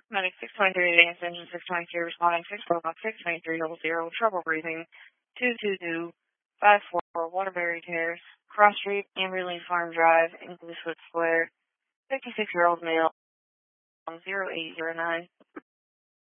Medic 623 advanced engine 623 responding 646 62300 trouble breathing 22254 Waterbury Terrace Cross Street Amberley Farm Drive Inglewood Square 56-year-old male 0809